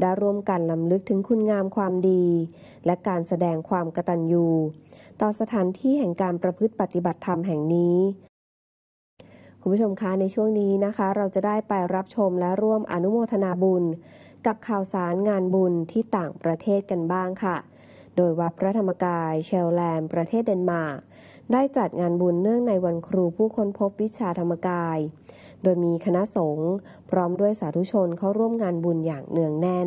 ได้ร่วมกันรำลึกถึงคุณงามความดีและการแสดงความกตัญญูต่อสถานที่แห่งการประพฤติปฏิบัติธรรมแห่งนี้คุณผู้ชมคะในช่วงนี้นะคะเราจะได้ไปรับชมและร่วมอนุโมทนาบุญกับข่าวสารงานบุญที่ต่างประเทศกันบ้างค่ะโดยวัดพระธรรมกายเชลแลนด์ประเทศเดนมาร์กได้จัดงานบุญเนื่องในวันครูผู้ค้นพบวิชาธรรมกายโดยมีคณะสงฆ์พร้อมด้วยสาธุชนเข้าร่วมงานบุญอย่างเนืองแน่น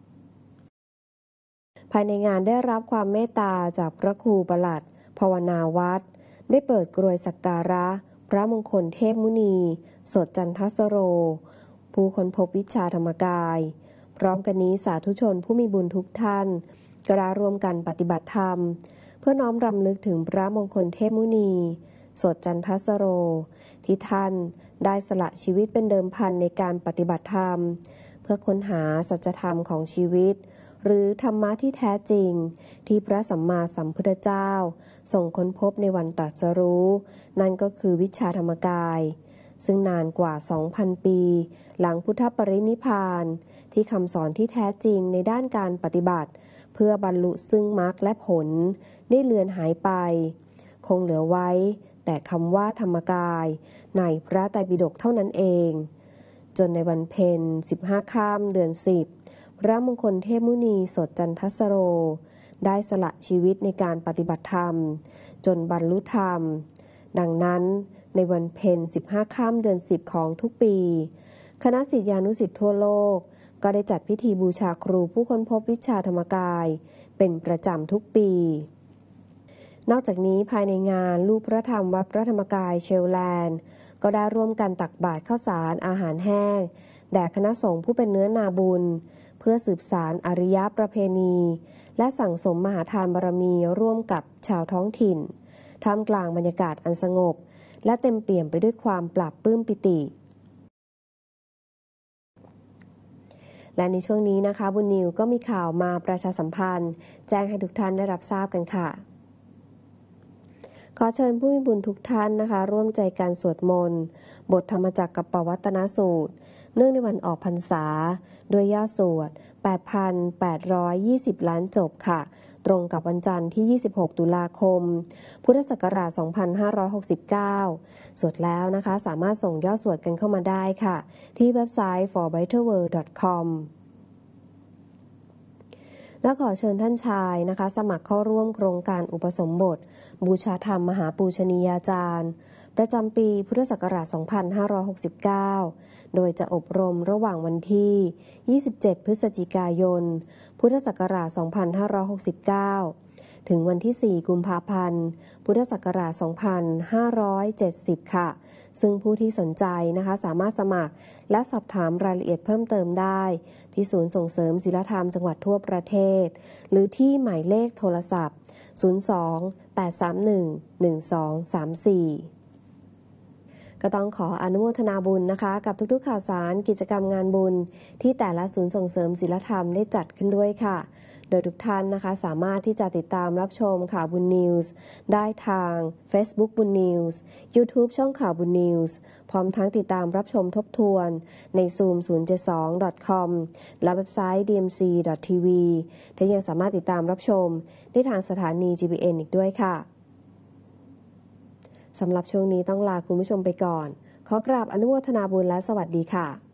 ภายในงานได้รับความเมตตาจากพระครูปลัดภาวนาวัดได้เปิดกรวยสักการะพระมงคลเทพมุนีสดจันทสโรผู้ค้นพบวิชาธรรมกายพร้อมกันนี้สาธุชนผู้มีบุญทุกท่านก็ได้ร่วมกันปฏิบัติธรรมเพื่อน้อมรำลึกถึงพระมงคลเทพมุนีสดจันทสโรที่ท่านได้สละชีวิตเป็นเดิมพันในการปฏิบัติธรรมเพื่อค้นหาสัจธรรมของชีวิตหรือธรรมะที่แท้จริงที่พระสัมมาสัมพุทธเจ้าทรงค้นพบในวันตรัสรู้นั่นก็คือวิชาธรรมกายซึ่งนานกว่า 2,000 ปีหลังพุทธปรินิพพานที่คำสอนที่แท้จริงในด้านการปฏิบัติเพื่อบรรลุซึ่งมรรคและผลได้เลือนหายไปคงเหลือไว้แต่คำว่าธรรมกายในพระไตรปิฎกเท่านั้นเองจนในวันเพ็ญ15 ค่ำเดือน 10พระมงคลเทพมุนีสดจันทสโรได้สละชีวิตในการปฏิบัติธรรมจนบรรลุธรรมดังนั้นในวันเพ็ญ15 ค่ำเดือน 10ของทุกปีคณะศิษยานุศิษย์ทั่วโลกก็ได้จัดพิธีบูชาครูผู้ค้นพบวิชาธรรมกายเป็นประจำทุกปีนอกจากนี้ภายในงานลูกพระธรรมวัดพระธรรมกายเชลแลนด์ก็ได้ร่วมกันตักบาตรข้าวสารอาหารแห้งแด่คณะสงฆ์ผู้เป็นเนื้อนาบุญเพื่อสืบสานอริยประเพณีและสั่งสมมหาทานบารมีร่วมกับชาวท้องถิ่นท่ามกลางบรรยากาศอันสงบและเต็มเปี่ยมไปด้วยความปลาบปลื้มปิติและในช่วงนี้นะคะบุญนิวก็มีข่าวมาประชาสัมพันธ์แจ้งให้ทุกท่านได้รับทราบกันค่ะขอเชิญผู้มีบุญทุกท่านนะคะร่วมใจกันสวดมนต์บทธรรมจักรกับปวัตนสูตรเนื่องในวันออกพรรษาด้วยยอดสวด 8,820 ล้านจบค่ะตรงกับวันจันทร์ที่ 26 ตุลาคม พุทธศักราช 2569 สวดแล้วนะคะสามารถส่งยอดสวดกันเข้ามาได้ค่ะที่เว็บไซต์ forbetterworld.com และขอเชิญท่านชายนะคะสมัครเข้าร่วมโครงการอุปสมบทบูชาธรรมมหาปูชนียาจารย์ประจำปีพุทธศักราช 2569 โดยจะอบรมระหว่างวันที่ 27 พฤศจิกายน พุทธศักราช 2569 ถึงวันที่ 4 กุมภาพันธ์ พุทธศักราช 2570 ค่ะซึ่งผู้ที่สนใจนะคะสามารถสมัครและสอบถามรายละเอียดเพิ่มเติมได้ที่ศูนย์ส่งเสริมศีลธรรมจังหวัดทั่วประเทศหรือที่หมายเลขโทรศัพท์ 02-831-1234 ก็ต้องขออนุโมทนาบุญนะคะกับทุกๆข่าวสารกิจกรรมงานบุญที่แต่ละศูนย์ส่งเสริมศีลธรรมได้จัดขึ้นด้วยค่ะโดยทุกท่านนะคะสามารถที่จะติดตามรับชมข่าวบุญนิวส์ได้ทาง Facebook บุญนิวส์ YouTube ช่องข่าวบุญนิวส์พร้อมทั้งติดตามรับชมทบทวนใน zoom072.com และเว็บไซต์ dmc.tv และยังสามารถติดตามรับชมได้ทางสถานี GBN อีกด้วยค่ะสำหรับช่วงนี้ต้องลาคุณผู้ชมไปก่อนขอกราบอนุโมทนาบุญและสวัสดีค่ะ